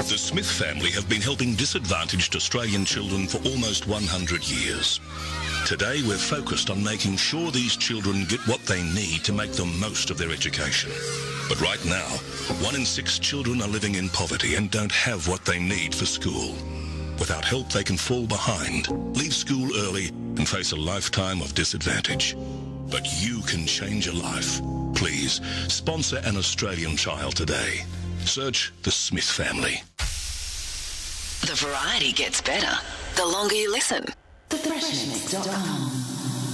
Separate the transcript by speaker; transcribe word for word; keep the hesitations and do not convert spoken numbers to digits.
Speaker 1: The Smith family have been helping disadvantaged Australian children for almost one hundred years. Today we're focused on making sure these children get what they need to make the most of their education. But right now, one in six children are living in poverty and don't have what they need for school. Without help, they can fall behind, leave school early, and face a lifetime of disadvantage. But you can change a life. Please, sponsor an Australian child today. Search the Smith family.
Speaker 2: The variety gets better the longer you listen.
Speaker 3: the fresh mix dot com